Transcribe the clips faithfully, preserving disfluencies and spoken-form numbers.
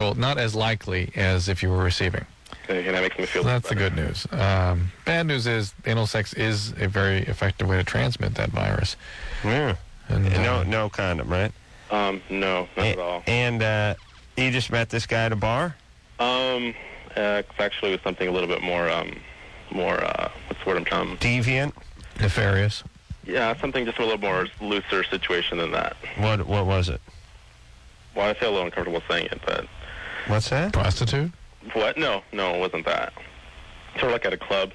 feel not as likely as if you were receiving. Okay, and that makes me feel So that's better. the good news. Um, bad news is anal sex is a very effective way to transmit that virus. Yeah. And, uh, no, no condom, right? Um, no, not A- at all. And uh, you just met this guy at a bar? Um, uh, actually, it was something a little bit more, um, more, uh, what's the word I'm trying? Deviant? Nefarious. Yeah, something just a little more looser situation than that. What What was it? Well, I feel a little uncomfortable saying it, but What's that? Prostitute? what? No, no, it wasn't that. Sort of like at a club.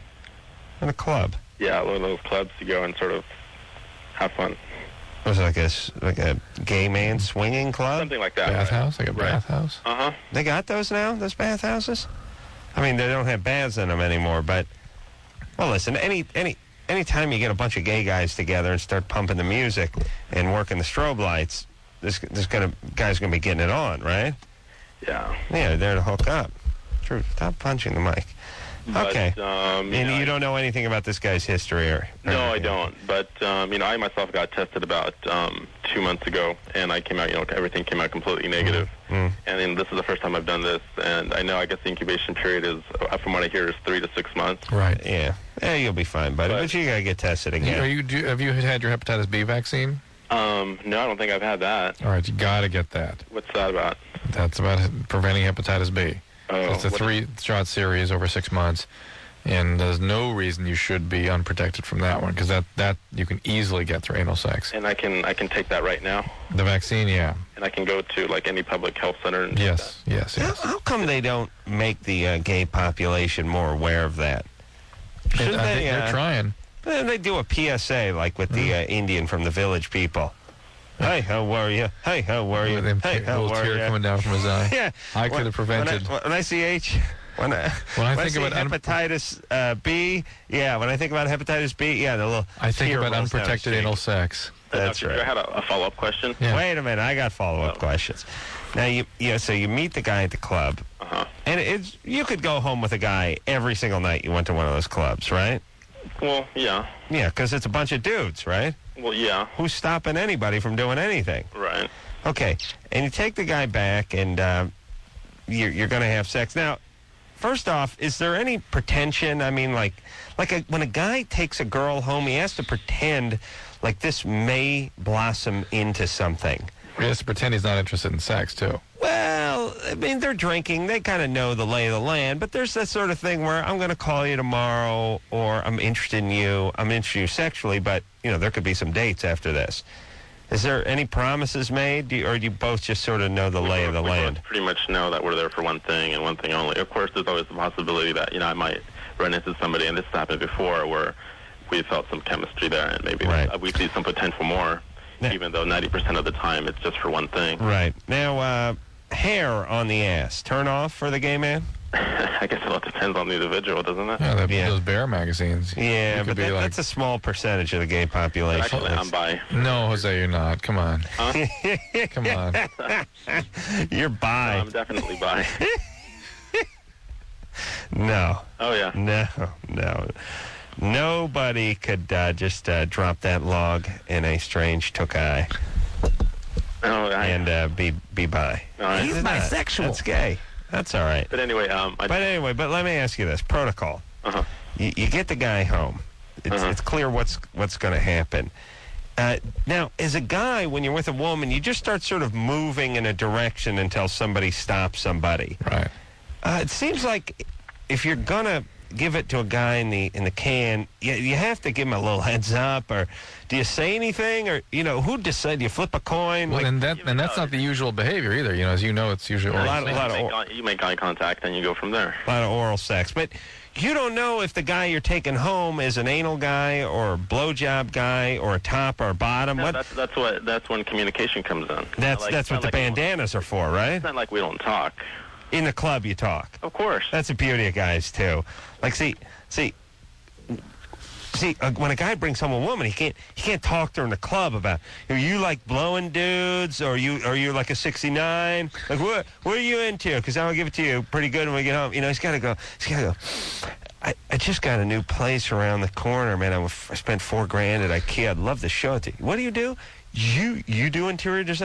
At a club? Yeah, one of those clubs you go and sort of have fun. Was it like a, s- like a gay man swinging club? Something like that. Bathhouse? Like a Right. bathhouse? Uh-huh. They got those now, those bathhouses? I mean, they don't have baths in them anymore, but, well, listen, any any anytime you get a bunch of gay guys together and start pumping the music and working the strobe lights, this this gonna guy's going to be getting it on, right? Yeah. Yeah, they're there to hook up. True. Stop punching the mic. But, Okay. um, And know, you don't know anything about this guy's history, or? or No, I anything? don't. But, um, you know, I myself got tested about um, two months ago, and I came out, you know, everything came out completely negative. Mm. And then this is the first time I've done this, and I know, I guess the incubation period is, uh, from what I hear, is three to six months. Right. Yeah. Yeah, you'll be fine, buddy. But, But- you got to get tested again. Are you, do, have you had your hepatitis B vaccine? Um, no, I don't think I've had that. All right, you got to get that. What's that about? That's about preventing hepatitis B. Oh, It's a what- three-shot series over six months, and there's no reason you should be unprotected from that one, because that, that you can easily get through anal sex. And I can I can take that right now, The vaccine, yeah. and I can go to like any public health center. And Yes, yes, How, yes. how come they don't make the uh, gay population more aware of that? It- Shouldn't I think they, they're uh, trying. Well, they do a P S A like with the uh, Indian from the Village People. Hey, how are you? Hey, how are you? With them Hey, te- how little are tear you? coming down from his eye. Yeah, I could have prevented. When I, when I see H, when I When I when think see about un- hepatitis uh, B, yeah. When I think about hepatitis B, yeah, the little. I think tear about rolls down his unprotected cheek. anal sex. That's Doctor, right. I had a, a follow-up question. Yeah. Wait a minute, I got follow-up Oh. questions. Now you, yeah, so you meet the guy at the club, Uh-huh. and it's you could go home with a guy every single night you went to one of those clubs, right? Well, yeah. Yeah, because it's a bunch of dudes, right? Well, yeah. Who's stopping anybody from doing anything? Right. Okay, and you take the guy back, and uh, you're, you're going to have sex. Now, first off, is there any pretension? I mean, like, like a, when a guy takes a girl home, he has to pretend like this may blossom into something. He has to pretend he's not interested in sex, too. Well, I mean, they're drinking. They kind of know the lay of the land. But there's that sort of thing where I'm going to call you tomorrow, or I'm interested in you. I'm interested in you sexually, but, you know, there could be some dates after this. Is there any promises made, do you, or do you both just sort of know the lay of the we land? both pretty much know that we're there for one thing and one thing only. Of course, there's always the possibility that, you know, I might run into somebody, and this has happened before, where we felt some chemistry there, and maybe Right. we see some potential more, Yeah. even though ninety percent of the time it's just for one thing. Right. Now, uh, hair on the ass, turn off for the gay man? I guess it all depends on the individual, doesn't it? Yeah, that, Yeah. those bear magazines. Yeah, You could but be that, like, that's a small percentage of the gay population. Actually, I'm bi. no, Jose, you're not. Come on. Huh? Come on. You're bi. I'm definitely bi. No. Oh, yeah. No, no. Nobody could uh, just uh, drop that log in a strange took-eye Oh, I, and uh, be be bi. all right. He's bisexual. That's gay. That's all right. But anyway, um, I, But anyway, but let me ask you this. Protocol. uh-huh. You, you get the guy home. It's, Uh-huh. it's clear what's what's going to happen. Uh, now, as a guy, when you're with a woman, you just start sort of moving in a direction until somebody stops somebody. Right. Uh, it seems like if you're gonna give it to a guy in the in the can, you, you have to give him a little heads up, or do you say anything, or you know, who decide? You flip a coin. Well, like, and that and that's not the usual behavior either. You know, as you know, it's usually A oral lot of- You lot make, of- eye- you make eye contact, and you go from there. a lot of oral sex, but you don't know if the guy you're taking home is an anal guy or a blowjob guy or a top or a bottom. No, what? that's that's what that's when communication comes in. That's Like, that's it's what not the like we don't- bandanas are for, right? It's not like we don't talk. In the club, you talk. Of course. That's the beauty of guys too. Like, see, see, see. Uh, when a guy brings home a woman, he can't he can't talk to her in the club about. Are you like blowing dudes, or you are you like a sixty-nine? Like, what what are you into? Because I'll give it to you pretty good when we get home. You know, he's got to go. He's got to go. I, I just got a new place around the corner, man. I, I spent four grand at IKEA. I'd love to show it to you. What do you do? You you do interior design?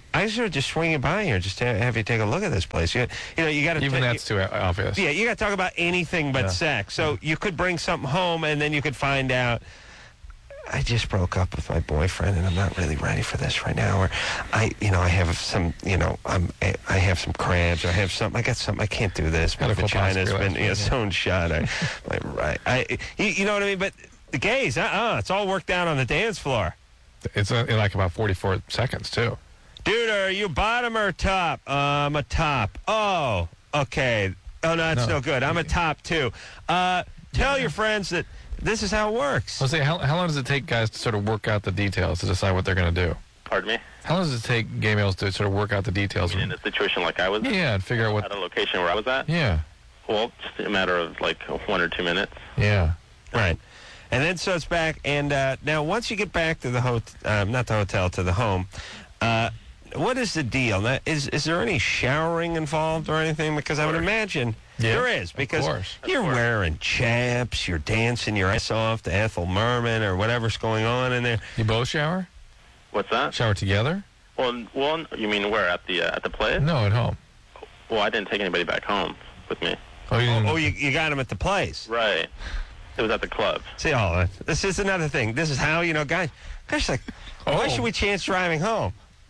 I should just swing it by here, just to have you take a look at this place. You, you know, you got to Even that's too obvious. Yeah, you got to talk about anything but Yeah. sex. So you could bring something home, and then you could find out, I just broke up with my boyfriend, and I'm not really ready for this right now. Or, I, you know, I have some, you know, I'm, I have some crabs. Or I have something. I got something. I can't do this. My Medical vagina's possibly been last yeah, week, yeah. sewn shut. I, my, right. I, you, you know what I mean? But the gays, uh-uh. It's all worked out on the dance floor. It's uh, in like about forty-four seconds, too. Dude, are you bottom or top? Uh, I'm a top. Oh, okay. Oh, no, that's no, No. good. I'm a top, too. Uh, tell your friends that this is how it works. I'll say, how, how long does it take guys to sort of work out the details to decide what they're going to do? Pardon me? How long does it take gay males to sort of work out the details? In a situation like I was in? Yeah, and figure out what... At a location where I was at? Yeah, Well, just a matter of like one or two minutes. yeah. Right. And then so it's back. And uh, now once you get back to the hotel, um, not the hotel, to the home, uh, what is the deal? Now, is, is there any showering involved or anything? Because I would imagine Yeah, there is. Because of course. you're Of course. wearing chaps, you're dancing your ass off to Ethel Merman or whatever's going on in there. You both shower? What's that? Shower together? Well, well, you mean where at the uh, at the place? No, at home. Well, I didn't take anybody back home with me. Oh, you Oh, didn't- oh you, you got him at the place. Right. It was at the club. See, oh, this is another thing. This is how, you know, guys, guys like, why Oh. should we chance driving home?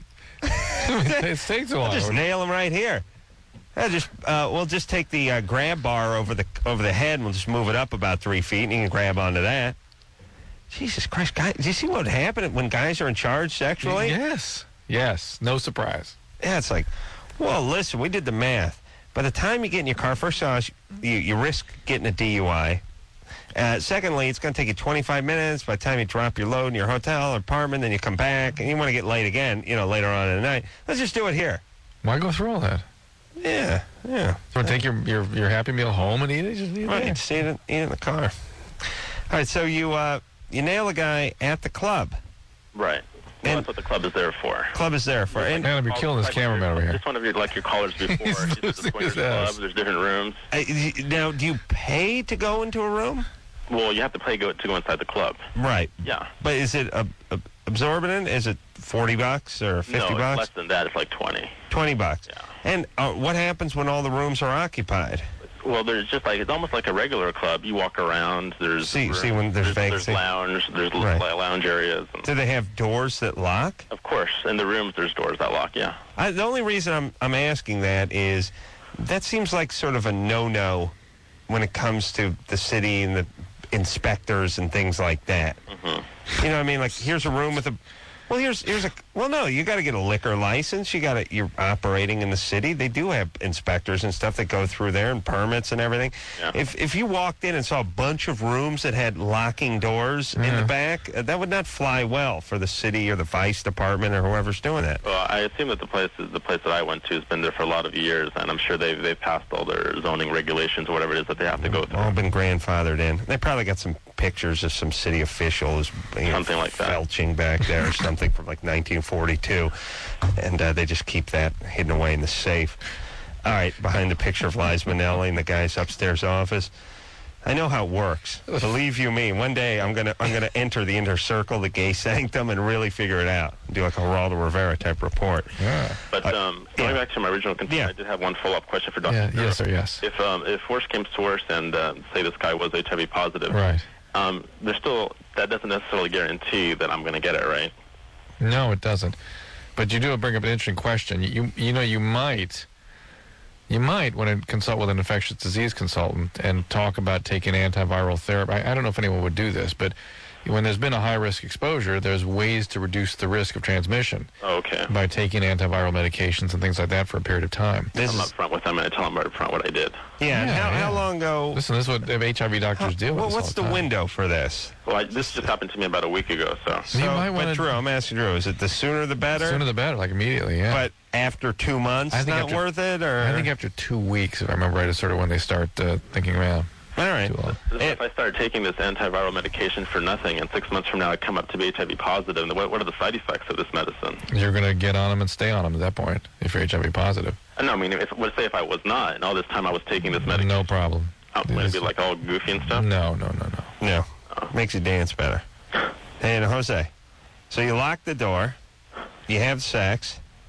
it takes a while. Just nail them right here. I just uh, we'll just take the uh, grab bar over the over the head, and we'll just move it up about three feet, and you can grab onto that. Jesus Christ, guys! Do you see what happened when guys are in charge sexually? Yes. Yes. No surprise. Yeah, it's like, well, listen, we did the math. By the time you get in your car, first of all, you, you risk getting a D U I. Uh, secondly, it's going to take you twenty-five minutes. By the time you drop your load in your hotel or apartment, then you come back, and you want to get late again, you know, later on in the night. Let's just do it here. Why go through all that? Yeah, yeah. So take your, your your Happy Meal home and eat it? Just eat it Right, there. just eat it, eat it in the car. All right, so you uh, you nail a guy at the club. Right. Well, And- that's what the club is there for. Club is there for. And Man, you're killing this cameraman over here. Just one of your like your callers before. He's It's a losing swingers his ass. club. There's different rooms. uh, now, do you pay to go into a room? Well, you have to pay go to go inside the club. Right. Yeah. But is it uh, uh, absorbent? Is it forty bucks or fifty no, it's bucks? less than that. It's like twenty. Twenty bucks. Yeah. And uh, what happens when all the rooms are occupied? Well, there's just like it's almost like a regular club. You walk around. There's See- rooms, see when there's there's, vacancy? lounge. There's l- Right. lounge areas. And, Do they have doors that lock? of course, in the rooms there's doors that lock. Yeah. I, the only reason I'm I'm asking that is that seems like sort of a no-no when it comes to the city and the inspectors and things like that. Mm-hmm. You know what I mean? Like, here's a room with a... Well, here's here's a... Well, no, you got to get a liquor license. You got to... You're operating in the city. They do have inspectors and stuff that go through there and permits and everything. Yeah. If if you walked in and saw a bunch of rooms that had locking doors in Yeah. the back, uh, that would not fly well for the city or the vice department or whoever's doing that. Well, I assume that the place is the place that I went to has been there for a lot of years, and I'm sure they've they've passed all their zoning regulations or whatever it is that they have to go through. All been grandfathered in. They probably got some pictures of some city officials, you know, Something like that. felching back there or something from like nineteen forty-two, and uh, they just keep that hidden away in the safe. All right, behind the picture of Liza Minnelli in the guy's upstairs office. I know how it works. Believe you me, one day I'm gonna I'm gonna enter the inner circle, the gay sanctum, and really figure it out. Do like a Geraldo Rivera type report. Yeah. But Uh, um, going yeah. back to my original concern, Yeah. I did have one follow-up question for Doctor Yeah. Rivera. Yes, sir. Yes. If um, if worse came to worse, and uh, say this guy was H I V positive, Right. um, there's still that doesn't necessarily guarantee that I'm going to get it, right? No, it doesn't. But you do bring up an interesting question. You you know you might you might want to consult with an infectious disease consultant and talk about taking antiviral therapy. I, I don't know if anyone would do this, but when there's been a high risk exposure, there's ways to reduce the risk of transmission Oh, okay. by taking antiviral medications and things like that for a period of time. This I'm is upfront with them, and I tell them right up front what I did. yeah. and Yeah, how, yeah. how long ago? Listen, this is what H I V doctors deal with. Well, this what's all the time. window for this? Well, I, this just happened to me about a week ago, so. So, You might but wanna- Drew, I'm asking Drew, is it the sooner the better? Sooner the better, like immediately, yeah. But after two months, I think not after- worth it, or I think after two weeks, if I remember right, is sort of when they start uh, thinking, man, all right. too long. If It- I started taking this antiviral medication for nothing, and six months from now I come up to be H I V positive, and what, what are the side effects of this medicine? You're going to get on them and stay on them at that point if you're H I V positive. Uh, No, I mean, if, let's say if I was not, and all this time I was taking this medication, No problem. I'm going to be like all goofy and stuff. No, no, no, no. No, makes you dance better. Hey, and Jose, so you lock the door, you have sex,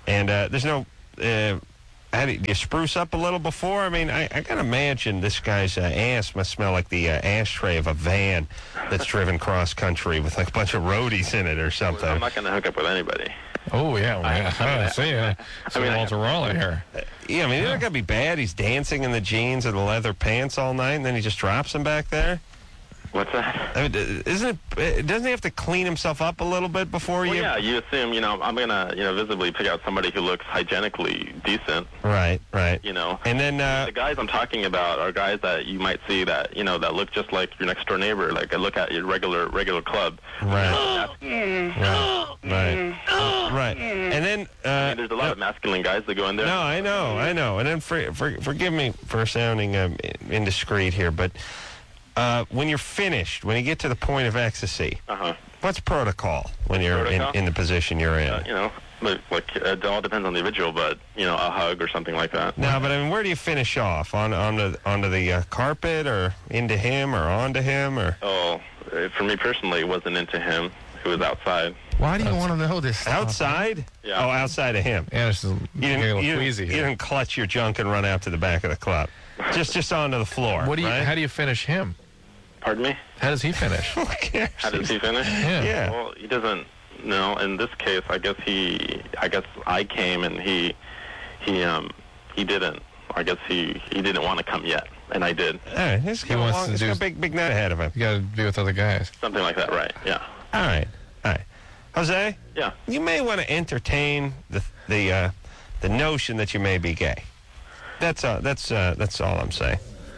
And uh, there's no. Uh, how do you, do you spruce up a little before? I mean, I, I can imagine this guy's uh, ass must smell like the uh, ashtray of a van that's driven cross country with like a bunch of roadies in it or something. I'm not going to hook up with anybody. Oh, yeah. Well, I, I, I see. Uh, I mean, Walter Raleigh here. Uh, yeah, I mean, it's not going to be bad. He's dancing in the jeans and the leather pants all night, and then he just drops them back there. What's that? I mean, isn't it? Doesn't he have to clean himself up a little bit before Well, you? yeah, you assume, you know, I'm going to, you know, visibly pick out somebody who looks hygienically decent, Right, right. you know. And then, uh, The guys I'm talking about are guys that you might see that, you know, that look just like your next door neighbor, like I look at your regular regular club. right, right, right, right. And then, I uh, mean, there's a lot of masculine guys that go in there. no, I know, I know. And then, for, for, forgive me for sounding um, indiscreet here, but uh, when you're finished, when you get to the point of ecstasy, Uh-huh. what's protocol when you're in, Protocol? in the position you're in? Uh, you know, but, like, it all depends on the individual, but, you know, a hug or something like that. No, but I mean, where do you finish off? On onto onto the uh, carpet, or into him, or onto him, or Oh, uh, for me personally, it wasn't into him. It was outside. Why do you want to know this stuff? outside? Yeah. Oh, outside of him. Yeah, it's just You getting a didn't, little you, queasy you here. didn't clutch your junk and run out to the back of the club. Just just onto the floor. What do you? right? How do you finish him? Pardon me? How does he finish? Who cares? How does he finish? Yeah. Yeah. Well, he doesn't. No, in this case, I guess he. I guess I came and he, he um, he didn't. I guess he he didn't want to come yet, and I did. All right, he's got, a, wants long, to he's do- got a big big night ahead of him. You got to be with other guys. Something like that, right? Yeah. All right, all right. Jose, Yeah. you may want to entertain the the uh, the notion that you may be gay. That's uh, that's uh, that's all I'm saying.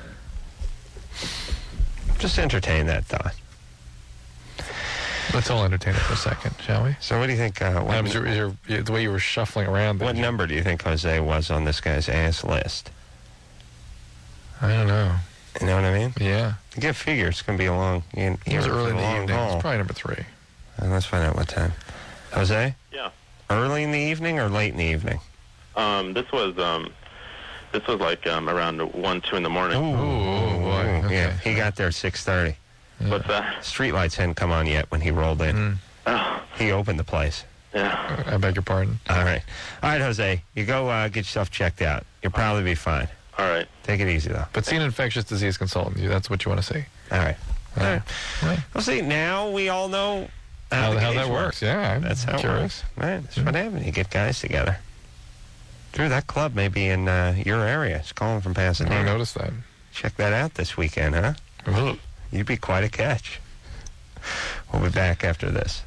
Just entertain that thought. Let's all entertain it for a second, shall we? So, what do you think? Uh, what, Um, is your, is your, the way you were shuffling around. what there, number do you think Jose was on this guy's ass list? I don't know. You know what I mean? Yeah. Get figure. It's going to be a long. You, It was for early in a the long evening. haul. It's probably number three. Uh, let's find out what time. Jose, Yeah. early in the evening or late in the evening? Um, this was um, this was like um around one, two in the morning. Ooh, boy. Ooh, Okay. Yeah, he got there at six thirty. What's that? Streetlights hadn't come on yet when he rolled in. Mm. Oh, He opened the place. yeah. I beg your pardon. All right. All right, Jose, you go uh, get yourself checked out. You'll probably be fine. All right. Take it easy, though. But see an infectious disease consultant. You- That's what you want to see. All right. All right. Right. Well, see, now we all know How, the how case that works. Yeah. I'm That's how curious. it works. Right. That's what happens. You get guys together. Drew, that club may be in uh, your area. It's calling from I Pasadena. noticed that. Check that out this weekend, huh? Ugh. You'd be quite a catch. We'll be back after this.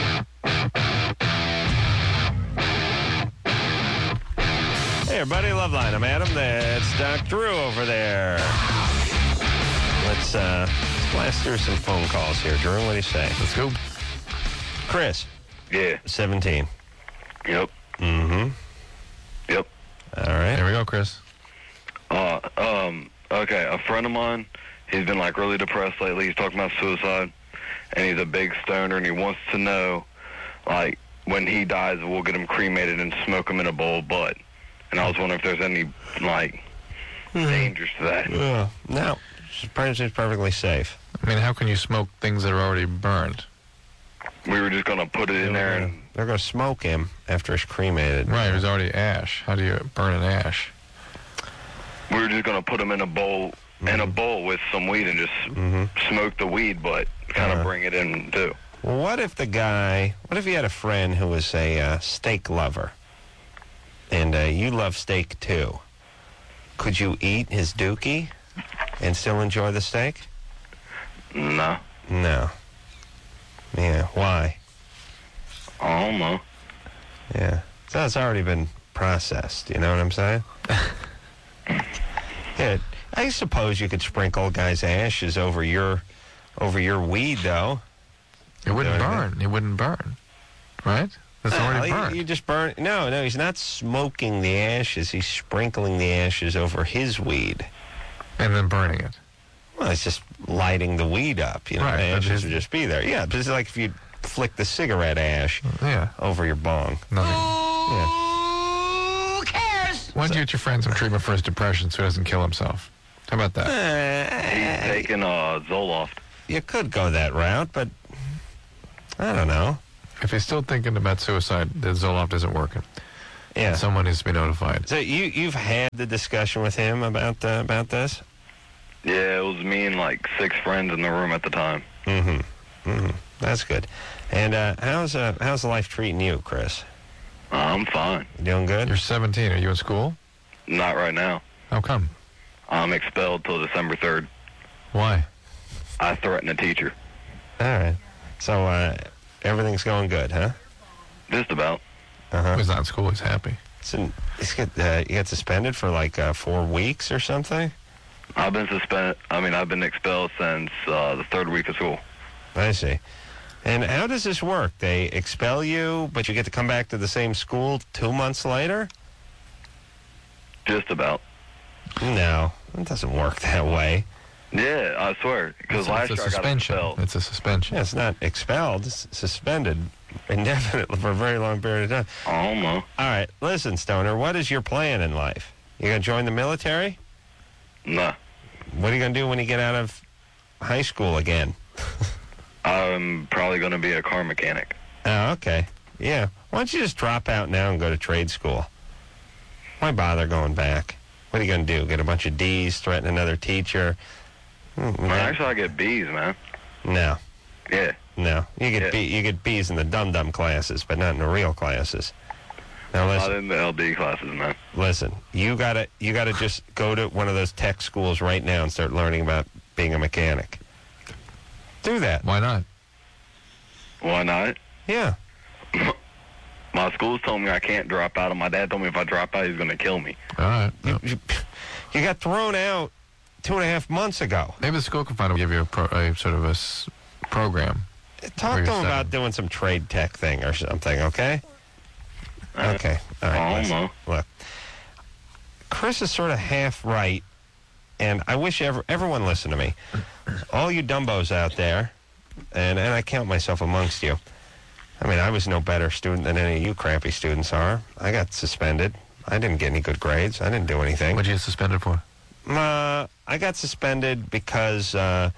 Hey, everybody, Loveline. I'm Adam. That's Doc Drew over there. Let's, uh, let's blast through some phone calls here. Drew, what do you say? Let's go. Chris, Yeah. seventeen. Yep. Mm-hmm. Yep. All right. There we go, Chris. Uh, um, okay, a friend of mine, he's been like really depressed lately. He's talking about suicide, and he's a big stoner, and he wants to know, like, when he dies, we'll get him cremated and smoke him in a bowl of butt. And I was wondering if there's any, like, dangers to that. Uh, no, it's seems perfectly safe. I mean, how can you smoke things that are already burned? We were just going to put it in there and... They're going to smoke him after he's cremated. Right, there's already ash. How do you burn an ash? We were just going to put him in a bowl, in a bowl with some weed and just Mhm. smoke the weed, but kind of Uh-huh. bring it in, too. Well, what if the guy, what if you had a friend who was a uh, steak lover, and uh, you love steak too? Could you eat his dookie and still enjoy the steak? No. No. Yeah, why? I don't know. Yeah. So it's already been processed, you know what I'm saying? Yeah, I suppose you could sprinkle a guy's ashes over your over your weed, though. It wouldn't Doing it. burn. It wouldn't burn. Right? It's already Well, burned. You, you just burn. No, no, he's not smoking the ashes. He's sprinkling the ashes over his weed. And then burning it. Well, it's just lighting the weed up. You know, Right, the but ashes his- would just be there. Yeah, but it's like if you flick the cigarette ash Yeah. over your bong. Nothing. Yeah. Why don't you get your friend some treatment for his depression so he doesn't kill himself? How about that? Uh, Taking uh, Zoloft. you could go that route, but I don't know. If he's still thinking about suicide, the Zoloft isn't working. Yeah. Someone needs to be notified. So you you've had the discussion with him about uh, about this? Yeah, it was me and like six friends in the room at the time. Mm-hmm. Mm-hmm. That's good. And uh, how's uh, how's life treating you, Chris? Uh, I'm fine. You doing good? You're seventeen. Are you in school? Not right now. How come? I'm expelled till December third. Why? I threatened a teacher. All right. So uh, everything's going good, huh? Just about. Uh-huh. He's not in school. He's happy. So he's get, uh, you got suspended for like uh, four weeks or something? I've been suspended. I mean, I've been expelled since uh, the third week of school. I see. And how does this work? They expel you, but you get to come back to the same school two months later? Just about. No, it doesn't work that way. Yeah, I swear. Because It's, last it's a year I got suspension. expelled. It's a suspension. Yeah, it's not expelled. It's suspended indefinitely for a very long period of time. I don't know. All right, listen, Stoner, what is your plan in life? You going to join the military? Nah. What are you going to do when you get out of high school again? I'm probably going to be a car mechanic. Oh, okay. Yeah. Why don't you just drop out now and go to trade school? Why bother going back? What are you going to do? Get a bunch of D's, threaten another teacher? Hmm, Well, that- actually, I get B's, man. No, Yeah. no. You get Yeah. B, you get B's in the dum-dum classes, but not in the real classes. Now Not listen, in the L D classes, man. listen. You gotta you gotta just go to one of those tech schools right now and start learning about being a mechanic. Do that. Why not? Why not? Yeah. My school's told me I can't drop out, and my dad told me if I drop out, he's going to kill me. All right. You, Well, you, you got thrown out two and a half months ago. maybe the school can find a give you a, pro, a sort of a s- program. Talk Where to you're him about studying. doing some trade tech thing or something, okay? Uh, Okay. All right. I don't listen. know. Look, Chris is sort of half right, and I wish ever, everyone listened to me. All you dumbos out there, and, and I count myself amongst you. I mean, I was no better student than any of you crappy students are. I got suspended. I didn't get any good grades. I didn't do anything. What'd you get suspended for? Uh, I got suspended because uh,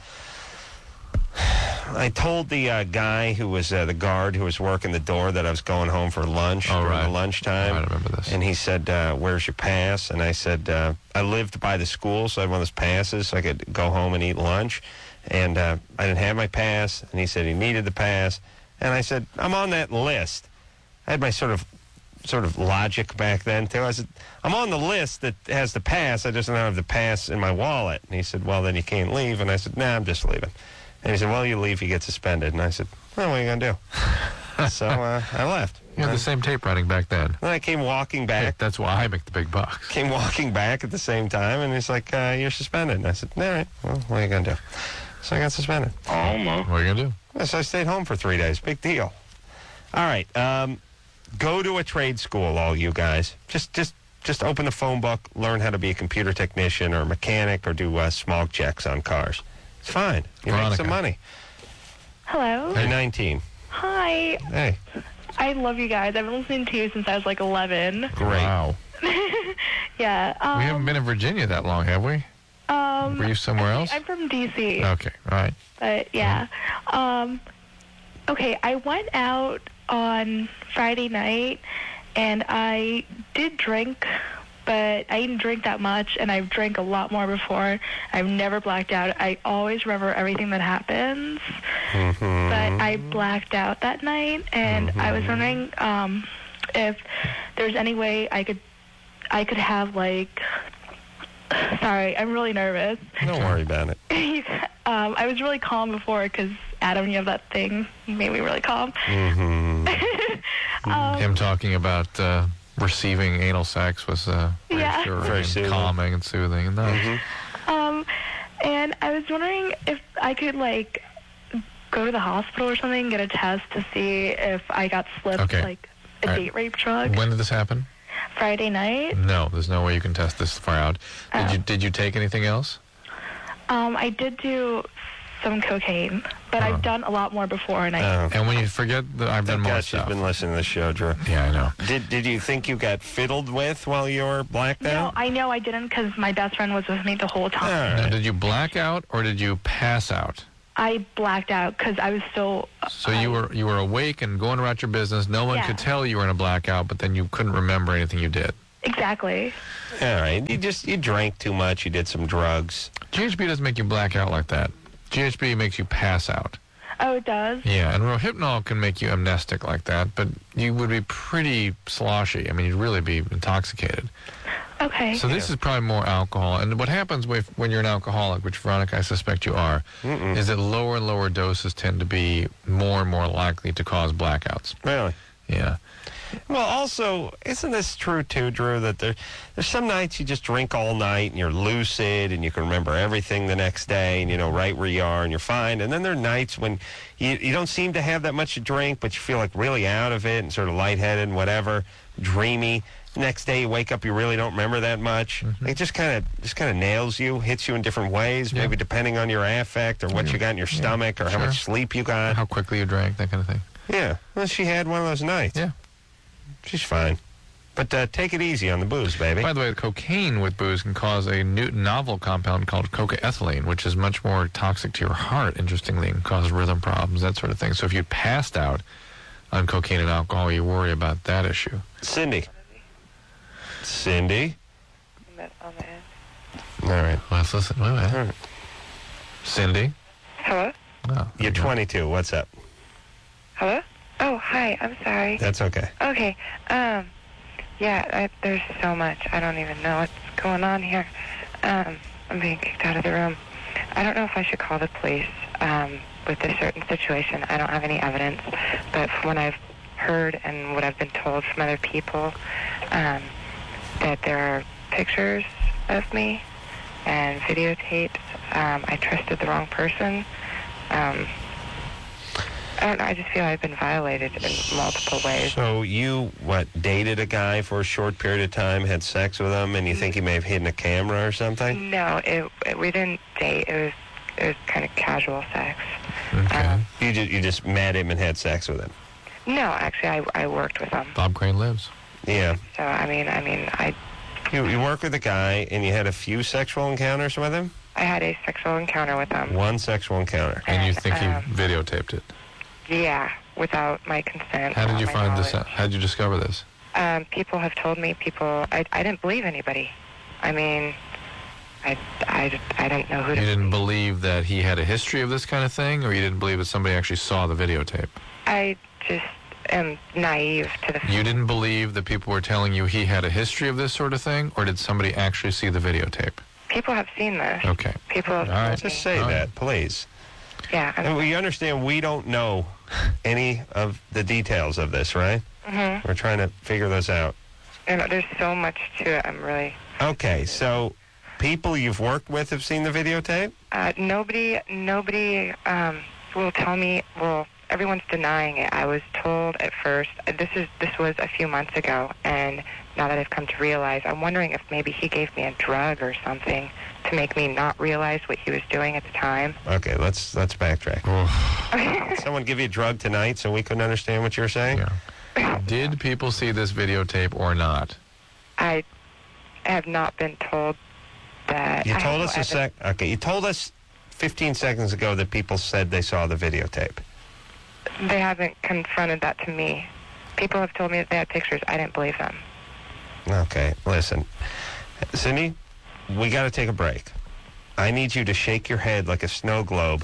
I told the uh, guy who was uh, the guard who was working the door that I was going home for lunch Oh, during right. the lunchtime. I remember this. And he said, uh, where's your pass? And I said, uh, I lived by the school, so I had one of those passes so I could go home and eat lunch. And uh, I didn't have my pass, and he said he needed the pass. And I said, I'm on that list. I had my sort of sort of logic back then, too. I said, I'm on the list that has the pass. I just don't have the pass in my wallet. And he said, well, then you can't leave. And I said, nah, I'm just leaving. And he said, well, you leave, you get suspended. And I said, well, what are you going to do? so uh, I left. You had the same tape writing back then. Then I came walking Hey, back. that's why I make the big bucks. Came walking back at the same time, and he's like, uh, you're suspended. And I said, all right, well, what are you going to do? So I got suspended. I don't know. What are you gonna do? So I stayed home for three days. Big deal. All right. Um, go to a trade school, all you guys. Just just, just open the phone book, learn how to be a computer technician or a mechanic or do uh, smog checks on cars. It's fine. You make Veronica. some money. Hello. You're nineteen. Hi. Hey, I love you guys. I've been listening to you since I was like eleven. great. Wow. Yeah. Um, we haven't been in Virginia that long, have we? Um, Were you somewhere I- else? I'm from D C. Okay. All right. But yeah. Um, okay, I went out on Friday night and I did drink, but I didn't drink that much, and I've drank a lot more before. I've never blacked out. I always remember everything that happens, Mm-hmm. but I blacked out that night, and I was wondering um, if there's any way I could, I could have like. Sorry, I'm really nervous. Don't worry about it. um, I was really calm before because Adam, you have that thing. You made me really calm. Mm-hmm. um, Him talking about uh, receiving anal sex was uh, Yeah. reassuring Very and soothing. calming and soothing. No. Mm-hmm. um, and I was wondering if I could like go to the hospital or something, get a test to see if I got slipped Okay. like a All right. date rape drug. When did this happen? Friday night. No, there's no way you can test this far out. Did Oh. you Did you take anything else? Um, I did do some cocaine, but Oh. I've done a lot more before, and I. Oh. And when you forget that I've done Thank more God she's stuff. been listening to the show, Drew. Yeah, I know. Did Did you think you got fiddled with while you were blacked No, out? I know I didn't because my best friend was with me the whole time. All Now, right. did you black out or did you pass out? I blacked out because I was so... So I, you were you were awake and going about your business. No one Yeah. could tell you were in a blackout, but then you couldn't remember anything you did. Exactly. All right. You just you drank too much. You did some drugs. G H B doesn't make you black out like that. G H B makes you pass out. Oh, it does? Yeah, and Rohypnol can make you amnestic like that, but you would be pretty sloshy. I mean, you'd really be intoxicated. Okay. So this is probably more alcohol. And what happens with, when you're an alcoholic, which, Veronica, I suspect you are, Mm-mm. is that lower and lower doses tend to be more and more likely to cause blackouts. Really? Yeah. Well, also, isn't this true too, Drew? That there, there's some nights you just drink all night and you're lucid and you can remember everything the next day and you know right where you are and you're fine. And then there are nights when you you don't seem to have that much to drink, but you feel like really out of it and sort of lightheaded and whatever, dreamy. Next day you wake up, you really don't remember that much. Mm-hmm. It just kind of just kind of nails you, hits you in different ways, Yeah. maybe depending on your affect or what Yeah. you got in your Yeah. stomach or how Sure. much sleep you got. How quickly you drank, that kind of thing. Yeah, well, she had one of those nights. Yeah. She's fine. But uh, take it easy on the booze, baby. By the way, cocaine with booze can cause a new novel compound called cocaethylene, which is much more toxic to your heart, interestingly, and causes rhythm problems, that sort of thing. So if you passed out on cocaine and alcohol, you worry about that issue. Cindy. Cindy. On the end. All right. Well, let's listen. Wait a minute. All right. Hello? Cindy? Oh, there You're you go. twenty-two. What's up? Hello? Oh, hi. I'm sorry. That's okay. Okay. Um, yeah, I, there's so much. I don't even know what's going on here. Um, I'm being kicked out of the room. I don't know if I should call the police um, with this certain situation. I don't have any evidence. But from what I've heard and what I've been told from other people, um, that there are pictures of me and videotapes. Um, I trusted the wrong person. Um, I don't know. I just feel I've been violated in multiple ways. So you, what, dated a guy for a short period of time, had sex with him, and you think he may have hidden a camera or something? No, it, it, we didn't date. It was it was kind of casual sex. Okay. Um, You just, you just met him and had sex with him? no, actually, I, I worked with him. Bob Crane lives. Yeah. So I mean, I mean, I You, you work with a guy, and you had a few sexual encounters with him? I had a sexual encounter with him. One sexual encounter. And you think um, he videotaped it. Yeah, without my consent. How did or you my find this out? knowledge. How did you discover this? Um, people have told me. People, I, I didn't believe anybody. I mean, I, I, I didn't know who You to. didn't believe that he had a history of this kind of thing, or you didn't believe that somebody actually saw the videotape? I just am naive to the. You didn't believe that people were telling you he had a history of this sort of thing, or did somebody actually see the videotape? People have seen this. Okay. People have All right. told Just me. say All right. that, please. Yeah. And we understand we don't know any of the details of this, right? Mm-hmm. We're trying to figure those out. And there's so much to it. I'm really. Okay, so people you've worked with have seen the videotape? Uh, nobody, nobody um, will tell me. Well, everyone's denying it. I was told at first. uh, This is this was a few months ago, and now that I've come to realize, I'm wondering if maybe he gave me a drug or something to make me not realize what he was doing at the time. Okay, let's let's backtrack. Someone give you a drug tonight so we couldn't understand what you were saying? Yeah. Did people see this videotape or not? I have not been told that. You I have told no us a sec. evidence. Okay, you told us fifteen seconds ago that people said they saw the videotape. They haven't confronted that to me. People have told me that they had pictures. I didn't believe them. Okay, listen, Cindy, we got to take a break. I need you to shake your head like a snow globe,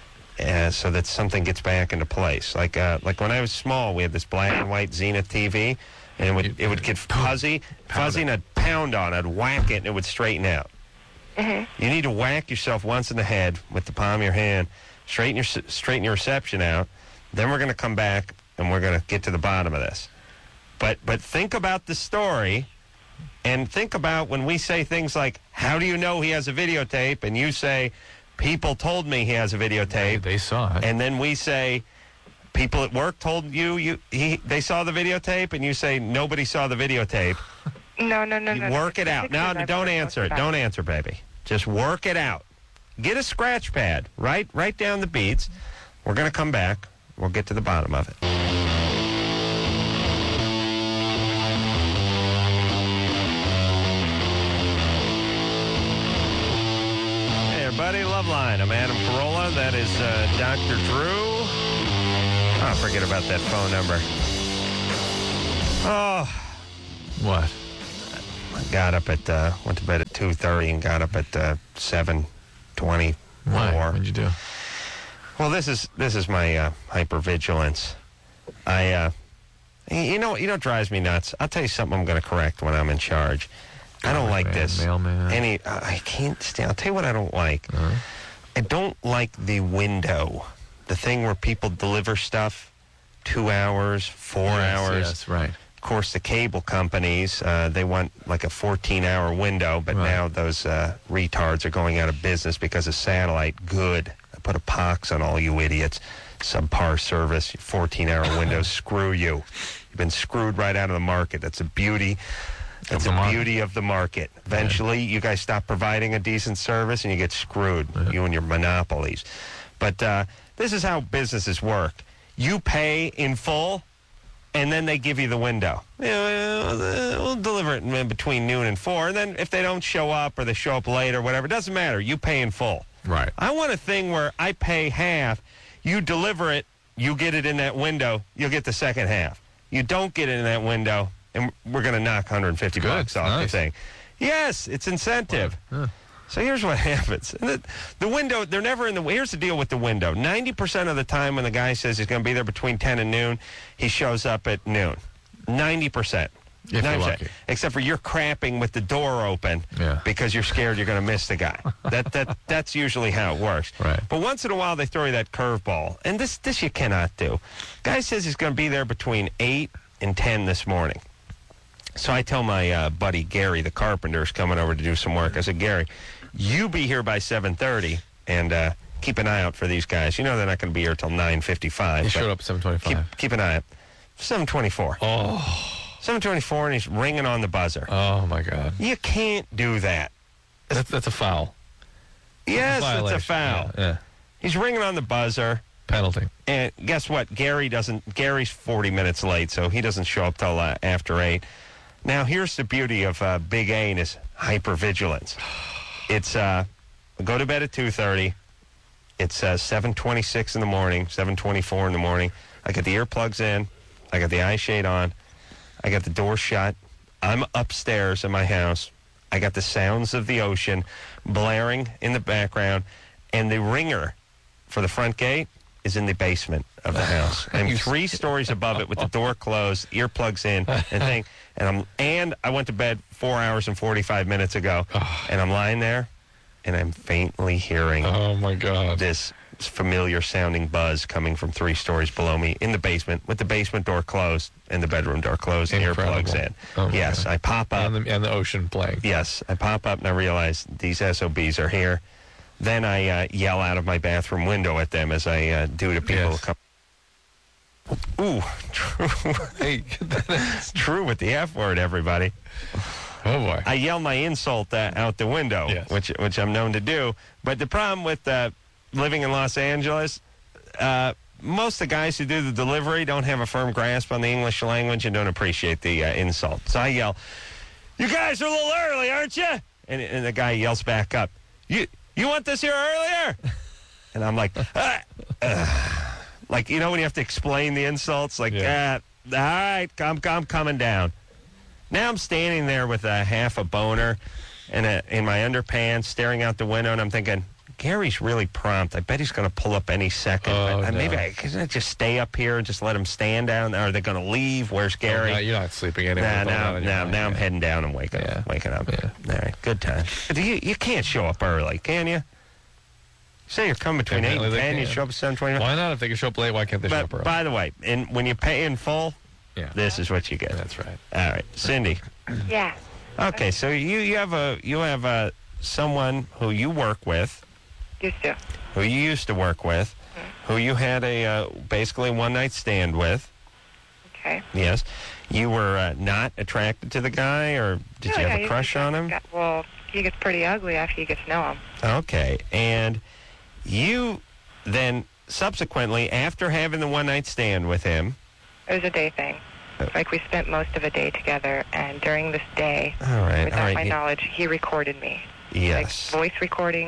uh, so that something gets back into place. Like uh, like when I was small, we had this black and white Zenith T V, and it would it would get fuzzy, fuzzy, and I'd pound on it, I'd whack it, and it would straighten out. Mm-hmm. You need to whack yourself once in the head with the palm of your hand, straighten your straighten your reception out. Then we're going to come back and we're going to get to the bottom of this. But but think about the story, and think about when we say things like, "How do you know he has a videotape?" and you say, "People told me he has a videotape," They saw it. and then we say, "People at work told you you he they saw the videotape," and you say, "Nobody saw the videotape." No, no, no, You no. work it out. Pictures No, I've no, don't never answer it. looked Don't at. answer, baby. Just work it out. Get a scratch pad. Write, write down the beats. We're going to come back. We'll get to the bottom of it. Hey, everybody. everybody. Loveline. I'm Adam Carolla. That is uh, Doctor Drew. Oh, forget about that phone number. Oh. What? I got up at, uh, went to bed at two thirty and got up at uh, seven twenty-four. Why? What'd you do? Well, this is this is my uh, hypervigilance. I, uh, you know, you know what drives me nuts? I'll tell you something I'm going to correct when I'm in charge. I don't like man, this. Mailman. Any, uh, I can't stand. I'll tell you what I don't like. Uh-huh. I don't like the window, the thing where people deliver stuff two hours, four yes, hours. Yes, right. Of course, the cable companies, uh, they want like a fourteen-hour window, but Right. now those uh, retards are going out of business because of satellite. Good. I put a pox on all you idiots. Subpar service, fourteen-hour windows. Screw you. You've been screwed right out of the market. That's a beauty. That's the the market. beauty of the market. Eventually, you guys stop providing a decent service and you get screwed, Yeah. you and your monopolies. But uh, this is how businesses work. You pay in full, and then they give you the window. Yeah, we'll, we'll deliver it in between noon and four. And then if they don't show up or they show up late or whatever, it doesn't matter. You pay in full. Right. I want a thing where I pay half, you deliver it, you get it in that window, you'll get the second half. You don't get it in that window, and we're going to knock one hundred fifty Good. bucks off Nice. the thing. Yes, it's incentive. Huh. So here's what happens. The, the window, they're never in the, here's the deal with the window. ninety percent of the time when the guy says he's going to be there between ten and noon, he shows up at noon. ninety percent. If you're ninety percent. lucky. Except for you're crapping with the door open Yeah. because you're scared you're going to miss the guy. that that That's usually how it works. Right. But once in a while they throw you that curveball. And this, this you cannot do. Guy says he's going to be there between eight and ten this morning. So I tell my uh, buddy Gary, the carpenter, is coming over to do some work. I said, Gary, you be here by seven thirty and uh, keep an eye out for these guys. You know they're not going to be here till nine fifty-five. He but showed up at seven twenty-five. Keep, keep an eye out. seven twenty-four. Oh. seven twenty-four, and he's ringing on the buzzer. Oh, my God. You can't do that. That's, that's a foul. Yes, it's a Violation. foul. Yeah. yeah. He's ringing on the buzzer. Penalty. And guess what? Gary doesn't. Gary's forty minutes late, so he doesn't show up till uh, after eight. Now, here's the beauty of uh, Big A and his hypervigilance. It's uh, go to bed at two thirty. It's uh, seven twenty-six in the morning, seven twenty-four in the morning. I got the earplugs in. I got the eye shade on. I got the door shut. I'm upstairs in my house. I got the sounds of the ocean blaring in the background, and the ringer for the front gate is in the basement of the house. I'm three stories above it with the door closed, earplugs in, and thing. And I'm and I went to bed four hours and forty-five minutes ago, and I'm lying there, and I'm faintly hearing Oh, my God. this familiar sounding buzz coming from three stories below me in the basement with the basement door closed and the bedroom door closed and earplugs in. Oh, my yes, God. I pop up. And the, and the ocean playing. Yes, I pop up and I realize these S O Bs are here. Then I uh, yell out of my bathroom window at them as I uh, do to people Yes. who come. Ooh, true. Hey, It's true with the F word, everybody. oh, boy. I yell my insult uh, out the window, Yes. which which I'm known to do. But the problem with uh, living in Los Angeles, uh, most of the guys who do the delivery don't have a firm grasp on the English language and don't appreciate the uh, insult. So I yell, "You guys are a little early, aren't you?" And, and the guy yells back up, "You you want this here earlier?" And I'm like, ah, uh, like you know when you have to explain the insults, like, Yeah. ah, all right, I'm I'm coming down. Now I'm standing there with a half a boner and a, in my underpants, staring out the window, and I'm thinking, Gary's really prompt. I bet he's going to pull up any second. Oh, I, I- maybe no. I can I just stay up here and just let him stand down there? Are they going to leave? Where's Gary? Oh, no, you're not sleeping anyway. Nah, with all now, that in your now, mind. now I'm Yeah. heading down and waking Yeah. up. Waking up. Yeah. All right, good time. But You, you can't show up early, can you? Say you're coming between eight Apparently and they ten, you can. show up at seven twenty. Why not? If they can show up late, why can't they show But up early? by the way, and when you pay in full, yeah. this is what you get. That's right. All right, Cindy. Yeah. Okay, so you, you have a you have a someone who you work with, Used to. who you used to work with, who you had a uh, basically one night stand with. Okay. Yes, you were uh, not attracted to the guy, or did No, you yeah, have a crush he on him? got- well, he gets pretty ugly after you get to know him. Okay, and you then subsequently, after having the one night stand with him, It was a day thing. Like we spent most of a day together, and during this day, all right, without all right, my y- knowledge, he recorded me. yes, Like voice recording,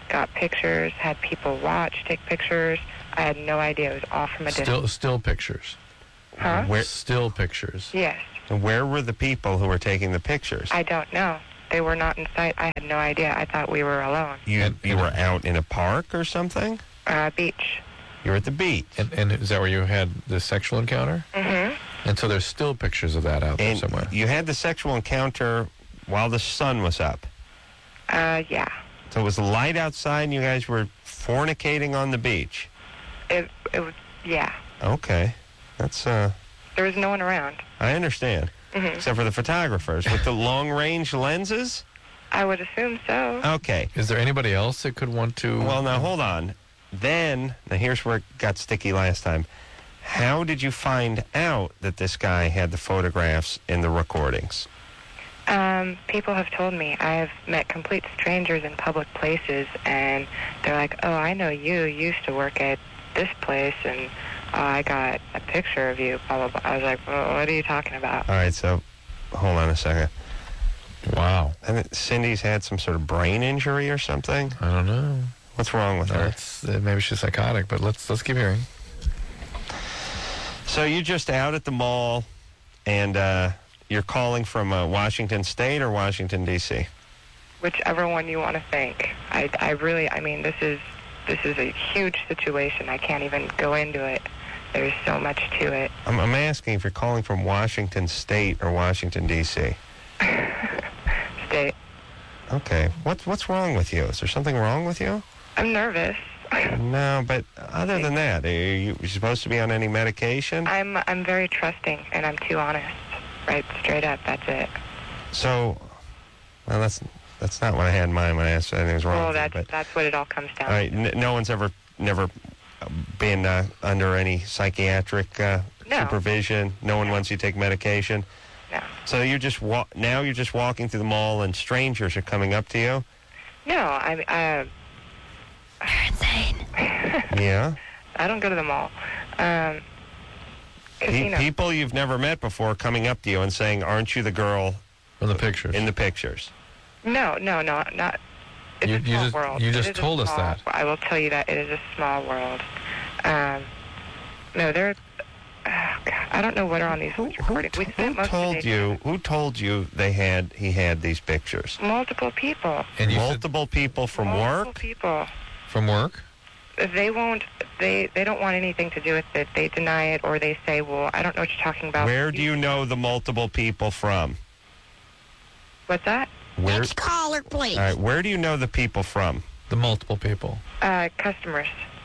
got pictures, had people watch, take pictures. I had no idea. It was all from a distance. Still, still pictures. Huh? Where, Still pictures. Yes. where were the people who were taking the pictures? I don't know. They were not in sight. I had no idea. I thought we were alone. You And- you were out in a park or something? Uh, beach. You were at the beach. And, and is that where you had the sexual encounter? Mm-hmm. And so there's still pictures of that out there And somewhere. you had the sexual encounter while the sun was up. Uh, yeah. So it was light outside and you guys were fornicating on the beach. It, it was, yeah. Okay. That's, uh, There was no one around. I understand. Mm-hmm. Except for the photographers with the long-range lenses? I would assume so. Okay. Is there anybody else that could want to? Well, now, hold on. Then, now here's where it got sticky last time. How did you find out that this guy had the photographs in the recordings? Um, people have told me. I've met complete strangers in public places, and they're like, oh, I know you. You used to work at this place, and oh, I got a picture of you, blah, blah, blah. I was like, well, what are you talking about? All right, so hold on a second. Wow. I mean, Cindy's had some sort of brain injury or something. I don't know. What's wrong with her? That's, uh, maybe she's psychotic, but let's let's keep hearing. So you're just out at the mall, and uh, you're calling from uh, Washington State or Washington, D C? Whichever one you want to think. I, I really, I mean, this is this is a huge situation. I can't even go into it. There's so much to it. I'm, I'm asking if you're calling from Washington State or Washington, D C. State. Okay. What's what's wrong with you? Is there something wrong with you? I'm nervous. No, but other than that, are you you supposed to be on any medication? I'm I'm very trusting, and I'm too honest. Right, straight up. That's it. So, well, that's that's not what I had in mind when I asked if anything's wrong Well, with you. that's But that's what it all comes down all right, to. n- no one's ever never been uh, under any psychiatric uh, No. supervision. No one wants you to take medication. No. So you're just wa- now you're just walking through the mall and strangers are coming up to you. No, I uh, You're insane. Yeah. I don't go to the mall. Um, Pe- casino. people you've never met before coming up to you and saying, "Aren't you the girl From the pictures. in the pictures?" No, no, no, not. It's You- a you small just- world. you It just is a told us small- that. I will tell you that it is a small world. Um, no, there. Oh God, I don't know what are on these Who, voice who, recordings. We who spent most told of the day you? Who told you they had he had these pictures? multiple people. and you said Multiple people from multiple work. people. from work? They won't. They they don't want anything to do with it. They deny it, or they say, "Well, I don't know what you're talking about." Where do you know the multiple people from? What's that? Where? Next caller, please. All right. Where do you know the people from? The multiple people. Uh, customers.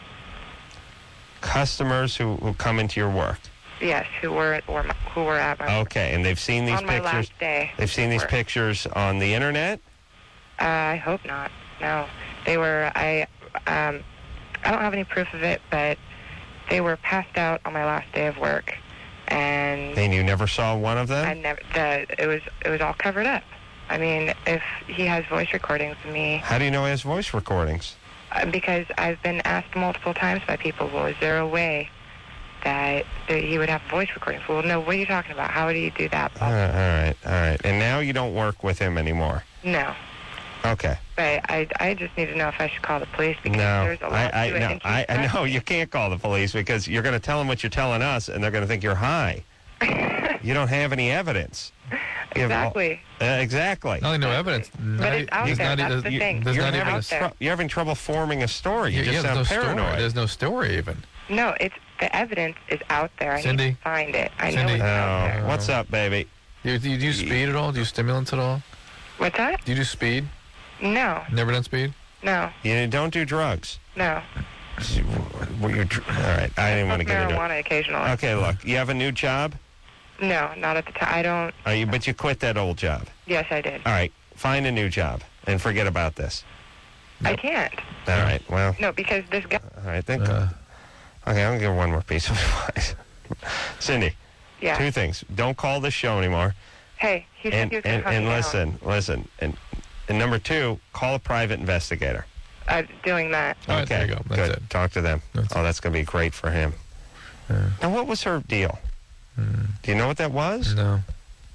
Customers who, who come into your work. Yes, who were at, or my, who were at my Okay, and they've seen these on my pictures. last day. They've seen these Work. pictures on the internet. Uh, I hope not. No, they were. I um, I don't have any proof of it, but they were passed out on my last day of work, and And you never saw one of them? I never. The it was it was all covered up. I mean, if he has voice recordings of me, How do you know he has voice recordings? uh, because I've been asked multiple times by people, well, is there a way that, that he would have voice recordings? Well, no. What are you talking about? How do you do that? Uh, all right, all right. And now you don't work with him anymore. No. Okay. But I, I just need to know if I should call the police because No, there's a lot I, I, to it. no, and she's I, I know pressing you it. can't call the police because you're going to tell them what you're telling us, and they're going to think you're high. You don't have any evidence. You have all- Exactly. uh, exactly. Not only no evidence. Not, it's out there's there. not, That's there's- the thing. There's You're not even having, a, out there. tr- you're having trouble forming a story. You yeah, just yeah, there's sound no paranoid. story. There's no story even. No, it's the evidence is out there. I Cindy? need to find it. I Cindy? know it's out Oh, there. what's up, baby? Do you, do you do speed at all? Do you stimulants at all? What's that? Do you do speed? No, Never done speed? no, You don't do drugs. no. Well, you're dr- all right. I didn't want to Smoke get into it. marijuana occasionally. Okay, look. You have a new job? No, not at the time. I don't. Are you? But you quit that old job. Yes, I did. All right. Find a new job and forget about this. I can't. All right. Well. No, because this guy. All right. Think. Uh, Okay. I'm gonna give her one more piece of advice. Cindy. Yeah. Two things. Don't call this show anymore. Hey, he said And he was going and, to hunt and me down. listen, listen. And and number two, call a private investigator. I'm doing that. All right, Okay. there you go. That's Good. it. Talk to them. That's oh, that's gonna be great for him. Yeah. Now, what was her deal? Do you know what that was? No.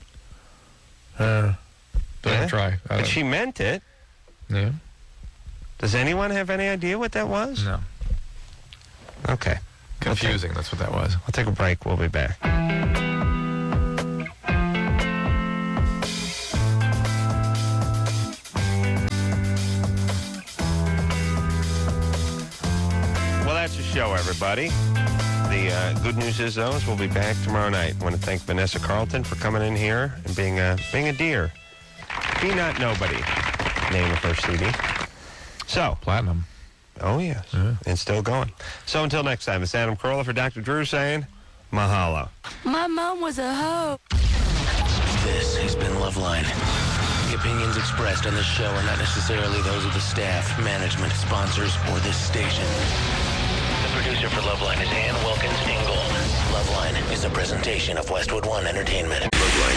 Uh, don't Yeah? even try. I But don't- she meant it. yeah. Does anyone have any idea what that was? No. Okay. Confusing, that's what that was. I'll take a break. We'll be back. Well, that's the show, everybody. The uh, good news is, though, is we'll be back tomorrow night. I want to thank Vanessa Carlton for coming in here and being a, being a dear. Be Not Nobody, name of her C D. So. Platinum. Oh, yes. Yeah. And still going. So until next time, it's Adam Carolla for Doctor Drew saying, mahalo. My mom was a hoe. This has been Loveline. The opinions expressed on this show are not necessarily those of the staff, management, sponsors, or this station. The producer for Loveline is Ann Wilkins Ingold. Loveline is a presentation of Westwood One Entertainment. Loveline